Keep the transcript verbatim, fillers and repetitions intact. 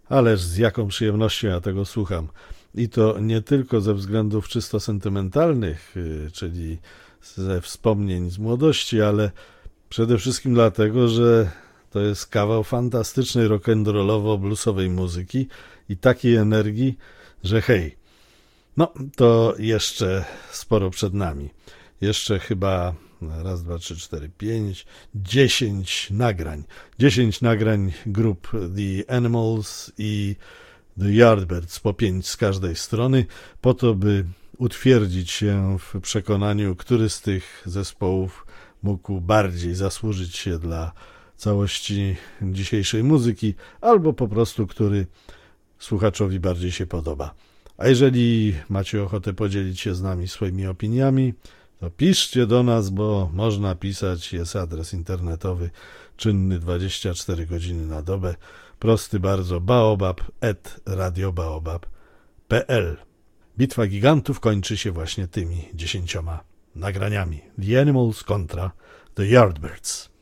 Ależ z jaką przyjemnością ja tego słucham. I to nie tylko ze względów czysto sentymentalnych, czyli ze wspomnień z młodości, ale przede wszystkim dlatego, że to jest kawał fantastycznej rock'n'rollowo-bluesowej muzyki i takiej energii, że hej, no to jeszcze sporo przed nami. Jeszcze chyba raz, dwa, trzy, cztery, pięć, dziesięć nagrań. Dziesięć nagrań grup The Animals i The Yardbirds, po pięć z każdej strony, po to, by utwierdzić się w przekonaniu, który z tych zespołów mógł bardziej zasłużyć się dla całości dzisiejszej muzyki, albo po prostu który słuchaczowi bardziej się podoba. A jeżeli macie ochotę podzielić się z nami swoimi opiniami, to piszcie do nas, bo można pisać, jest adres internetowy czynny dwadzieścia cztery godziny na dobę, prosty bardzo, baobab at radiobaobab kropka p l. Bitwa gigantów kończy się właśnie tymi dziesięcioma nagraniami. The Animals kontra The Yardbirds.